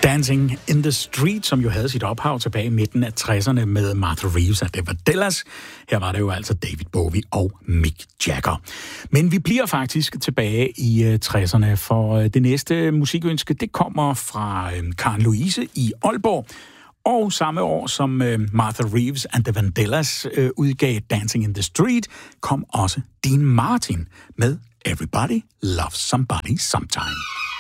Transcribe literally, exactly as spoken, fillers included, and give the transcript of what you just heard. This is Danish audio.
Dancing in the Street, som jo havde sit ophav tilbage i midten af tresserne med Martha Reeves og det var Dallas. Her var det jo altså David Bowie og Mick Jagger. Men vi bliver faktisk tilbage i tresserne, for det næste musikønske, det kommer fra Karen Louise i Aalborg. Og samme år som Martha Reeves and the Vandellas udgav Dancing in the Street, kom også Dean Martin med Everybody Loves Somebody Sometime.